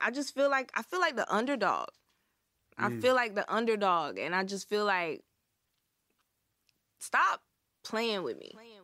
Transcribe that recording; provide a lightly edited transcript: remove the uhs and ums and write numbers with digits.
I feel like the underdog. I feel like the underdog, and I just feel like, stop playing with me.